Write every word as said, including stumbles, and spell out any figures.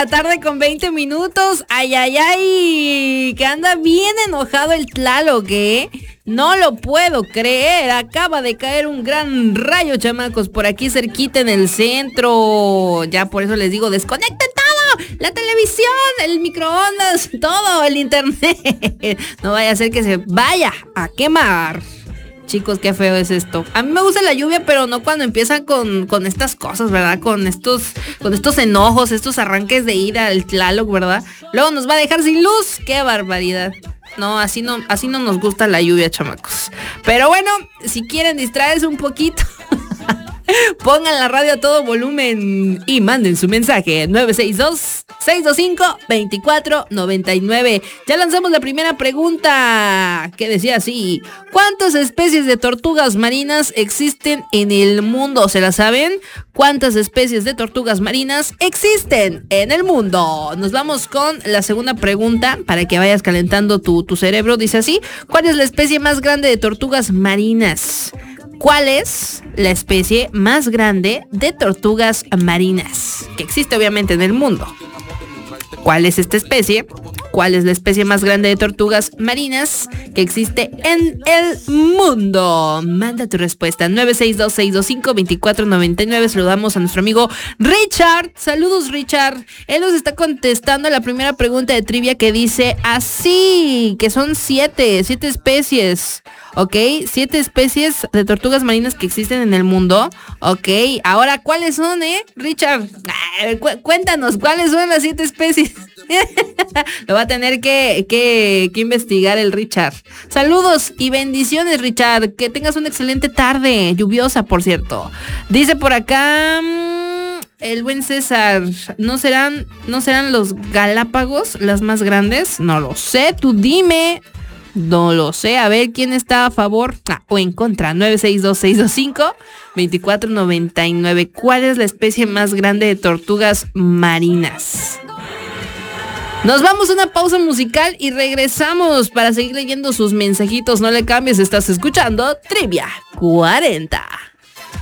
la tarde con veinte minutos. Ay, ay, ay. Que anda bien enojado el Tlaloc, ¿eh? No lo puedo creer. Acaba de caer un gran rayo, chamacos, por aquí cerquita en el centro. Ya por eso les digo, desconecten todo. La televisión, el microondas, todo, el internet. No vaya a ser que se vaya a quemar. Chicos, qué feo es esto. A mí me gusta la lluvia, pero no cuando empiezan con, con estas cosas, ¿verdad? Con estos, con estos enojos, estos arranques de ira al Tlaloc, ¿verdad? Luego nos va a dejar sin luz. ¡Qué barbaridad! No, así no, así no nos gusta la lluvia, chamacos. Pero bueno, si quieren distraerse un poquito, pongan la radio a todo volumen y manden su mensaje nueve seis dos, seis dos cinco, dos cuatro nueve nueve. Ya lanzamos la primera pregunta que decía así: ¿cuántas especies de tortugas marinas existen en el mundo? ¿Se la saben? ¿Cuántas especies de tortugas marinas existen en el mundo? Nos vamos con la segunda pregunta para que vayas calentando tu, tu cerebro. Dice así: ¿cuál es la especie más grande de tortugas marinas? ¿Cuál es la especie más grande de tortugas marinas que existe obviamente en el mundo? ¿Cuál es esta especie? ¿Cuál es la especie más grande de tortugas marinas que existe en el mundo? Manda tu respuesta nueve seis dos, seis dos cinco, dos cuatro nueve nueve. Saludamos a nuestro amigo Richard. Saludos, Richard. Él nos está contestando a la primera pregunta de trivia que dice así, que son siete, siete especies. Ok, siete especies de tortugas marinas que existen en el mundo. Ok, ahora, ¿cuáles son, eh, Richard? Ah, cu- cuéntanos, ¿cuáles son las siete especies? Lo va a tener que, que, que investigar el Richard. Saludos y bendiciones, Richard. Que tengas una excelente tarde, lluviosa, por cierto. Dice por acá mmm, el buen César, ¿no serán, ¿no serán los Galápagos las más grandes? No lo sé, tú dime. No lo sé, a ver quién está a favor ah, o en contra. nueve seis dos, seis dos cinco, dos cuatro nueve nueve. ¿Cuál es la especie más grande de tortugas marinas? Nos vamos a una pausa musical y regresamos para seguir leyendo sus mensajitos. No le cambies, estás escuchando Trivia cuarenta.